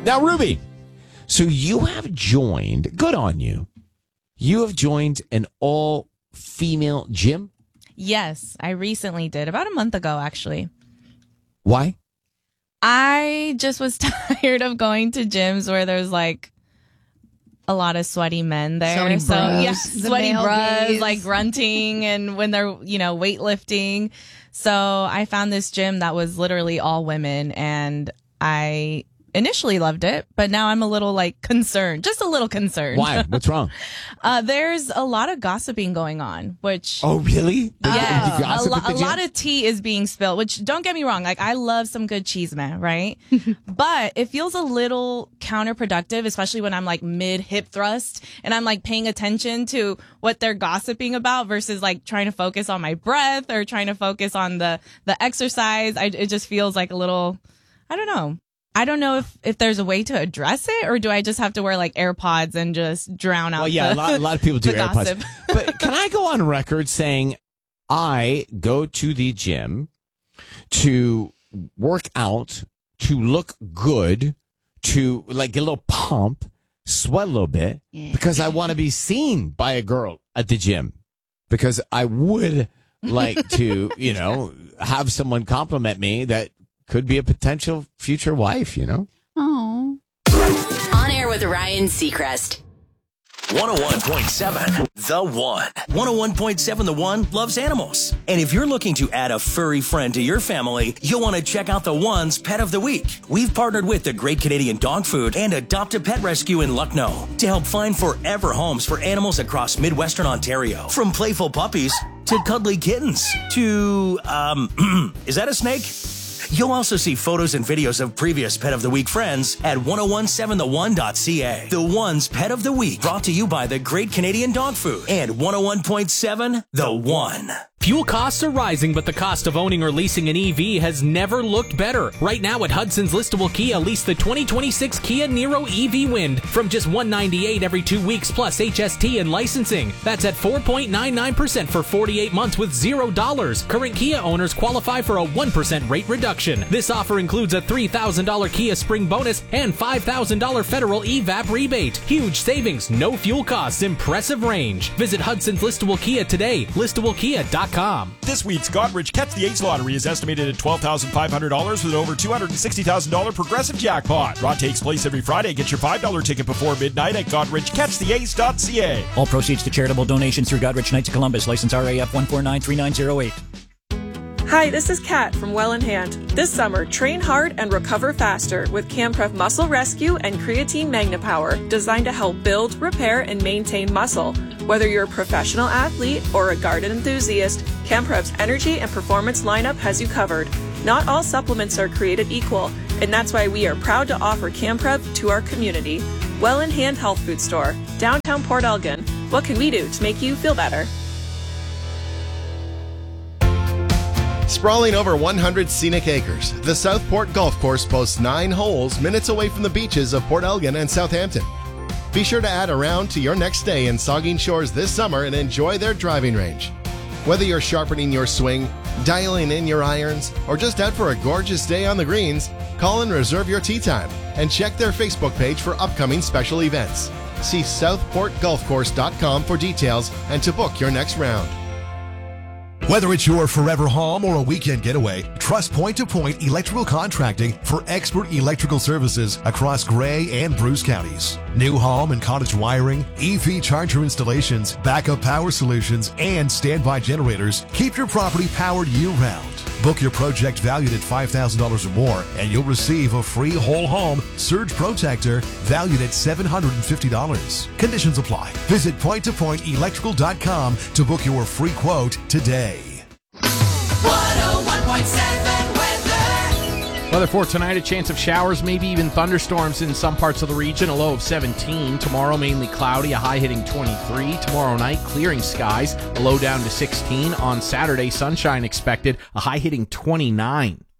Now, Ruby, so you have joined, good on you. You have joined an all-female gym? Yes, I recently did. About a month ago, actually. Why? I just was tired of going to gyms where there's like a lot of sweaty men there. So many bros. Yeah, The sweaty male bros, gaze. like grunting and when they're, weightlifting. So I found this gym that was literally all women, and I initially loved it, but now I'm a little concerned, just a little concerned. Why? What's wrong? There's a lot of gossiping going on, which... Oh, really? Yeah, You gossip at the a gym? lot of tea is being spilled, which don't get me wrong. I love some good cheese, man, right? But it feels a little counterproductive, especially when I'm mid hip thrust and I'm paying attention to what they're gossiping about versus trying to focus on my breath or trying to focus on the exercise. It just feels like a little, I don't know. I don't know if there's a way to address it, or do I just have to wear AirPods and just drown out? Well, yeah, a lot of people do the AirPods. gossip. But can I go on record saying I go to the gym to work out, to look good, to get a little pump, sweat a little bit, because I want to be seen by a girl at the gym. Because I would like to, have someone compliment me that could be a potential future wife, Oh. On air with Ryan Seacrest. 101.7 The One. 101.7 The One loves animals. And if you're looking to add a furry friend to your family, you'll want to check out The One's Pet of the Week. We've partnered with the Great Canadian Dog Food and Adopt a Pet Rescue in Lucknow to help find forever homes for animals across Midwestern Ontario. From playful puppies to cuddly kittens to, is that a snake? You'll also see photos and videos of previous Pet of the Week friends at 1017thone.ca. The One's Pet of the Week, brought to you by the Great Canadian Dog Food and 101.7 The One. Fuel costs are rising, but the cost of owning or leasing an EV has never looked better. Right now at Hudson's Listable Kia, lease the 2026 Kia Niro EV Wind from just $198 every 2 weeks plus HST and licensing. That's at 4.99% for 48 months with $0. Current Kia owners qualify for a 1% rate reduction. This offer includes a $3,000 Kia Spring bonus and $5,000 federal EVAP rebate. Huge savings, no fuel costs, impressive range. Visit Hudson's Listable Kia today. ListableKia.com. This week's Godrich Catch the Ace lottery is estimated at $12,500 with an over $260,000 progressive jackpot. Draw takes place every Friday. Get your $5 ticket before midnight at GodrichCatchTheAce.ca. All proceeds to charitable donations through Godrich Knights of Columbus. License RAF 1493908. Hi, this is Kat from Well in Hand. This summer, train hard and recover faster with CamPrev Muscle Rescue and Creatine Magna Power, designed to help build, repair, and maintain muscle. Whether you're a professional athlete or a garden enthusiast, CamPrev's energy and performance lineup has you covered. Not all supplements are created equal, and that's why we are proud to offer CamPrev to our community. Well in Hand Health Food Store, downtown Port Elgin. What can we do to make you feel better? Sprawling over 100 scenic acres, the Southport Golf Course boasts 9 holes minutes away from the beaches of Port Elgin and Southampton. Be sure to add a round to your next stay in Saugeen Shores this summer and enjoy their driving range. Whether you're sharpening your swing, dialing in your irons, or just out for a gorgeous day on the greens, call and reserve your tee time and check their Facebook page for upcoming special events. See southportgolfcourse.com for details and to book your next round. Whether it's your forever home or a weekend getaway, trust Point to Point Electrical Contracting for expert electrical services across Gray and Bruce counties. New home and cottage wiring, EV charger installations, backup power solutions, and standby generators keep your property powered year-round. Book your project valued at $5,000 or more, and you'll receive a free whole home surge protector valued at $750. Conditions apply. Visit pointtopointelectrical.com to book your free quote today. 101.7 weather. Weather for tonight, a chance of showers, maybe even thunderstorms in some parts of the region, a low of 17. Tomorrow, mainly cloudy, a high hitting 23. Tomorrow night, clearing skies, a low down to 16. On Saturday, sunshine expected, a high hitting 29.